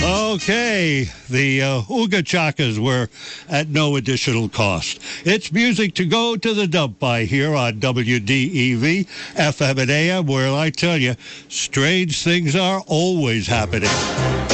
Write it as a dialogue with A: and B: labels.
A: Okay, the Ooga Chakas were at no additional cost. It's music to go to the dump by here on WDEV, FM and AM, where I tell you, strange things are always happening.